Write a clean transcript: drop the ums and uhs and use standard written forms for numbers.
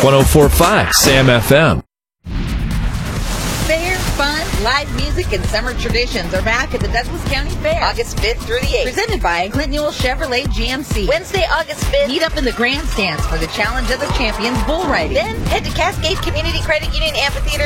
104.5 Sam FM. Fair, fun, live music, and summer traditions are back at the Douglas County Fair, August 5th through the 8th. Presented by Clint Newell Chevrolet GMC. Wednesday, August 5th, meet up in the grandstands for the Challenge of the Champions bull riding. Then head to Cascade Community Credit Union Amphitheater